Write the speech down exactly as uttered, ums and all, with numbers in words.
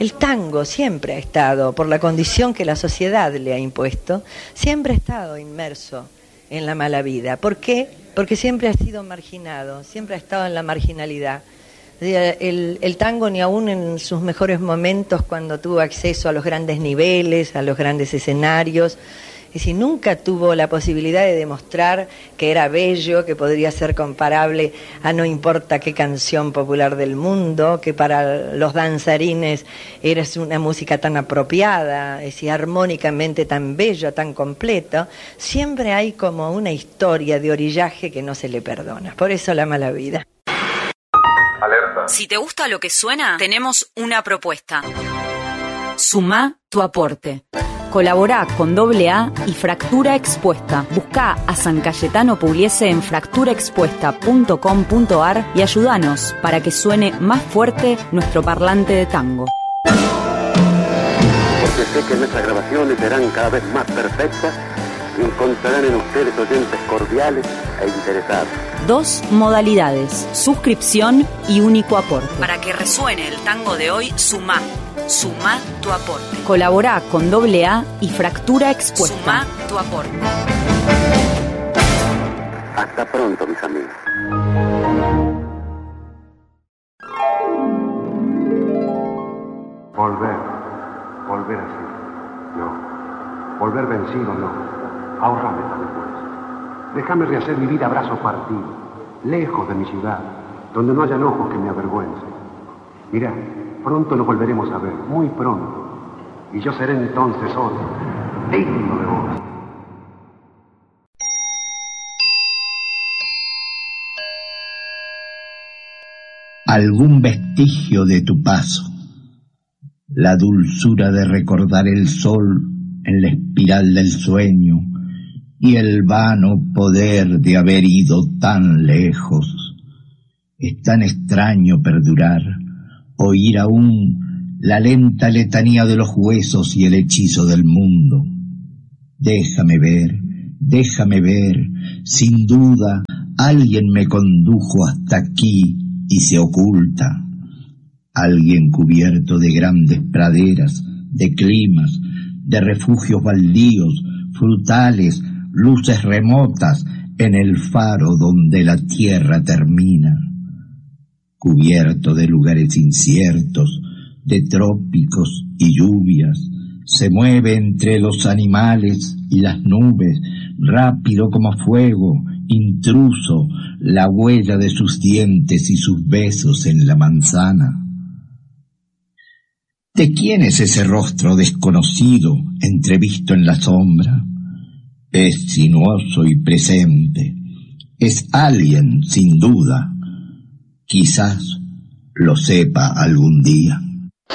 el tango siempre ha estado, por la condición que la sociedad le ha impuesto, siempre ha estado inmerso en la mala vida. ¿Por qué? Porque siempre ha sido marginado, siempre ha estado en la marginalidad. El, el tango, ni aún en sus mejores momentos, cuando tuvo acceso a los grandes niveles, a los grandes escenarios, es decir, nunca tuvo la posibilidad de demostrar que era bello, que podría ser comparable a no importa qué canción popular del mundo, que para los danzarines era una música tan apropiada, es decir, armónicamente tan bello, tan completo. Siempre hay como una historia de orillaje que no se le perdona. Por eso la mala vida. Alerta. Si te gusta lo que suena, tenemos una propuesta. Sumá tu aporte. Colaborá con doble A y Fractura Expuesta. Buscá a San Cayetano Pugliese en fractura expuesta punto com punto ar y ayúdanos para que suene más fuerte nuestro parlante de tango. Porque sé que nuestras grabaciones serán cada vez más perfectas y encontrarán en ustedes oyentes cordiales e interesados. Dos modalidades, suscripción y único aporte. Para que resuene el tango de hoy, sumá. Sumá tu aporte. Colaborá con doble A y Fractura Expuesta. Sumá tu aporte. Hasta pronto, mis amigos. Volver, volver así. No, volver vencido no. Ahórrame esta vergüenza. Déjame rehacer mi vida a brazo partido, lejos de mi ciudad, donde no hayan ojos que me avergüencen. Mira, pronto nos volveremos a ver, muy pronto. Y yo seré entonces solo, digno de vos. Algún vestigio de tu paso, la dulzura de recordar el sol en la espiral del sueño y el vano poder de haber ido tan lejos. Es tan extraño perdurar, oír aún la lenta letanía de los huesos y el hechizo del mundo. Déjame ver, déjame ver, sin duda alguien me condujo hasta aquí y se oculta. Alguien cubierto de grandes praderas, de climas, de refugios baldíos, frutales, luces remotas en el faro donde la tierra termina. Cubierto de lugares inciertos, de trópicos y lluvias, se mueve entre los animales y las nubes, rápido como fuego, intruso, la huella de sus dientes y sus besos en la manzana. ¿De quién es ese rostro desconocido, entrevisto en la sombra? Es sinuoso y presente, es alguien sin duda. Quizás lo sepa algún día.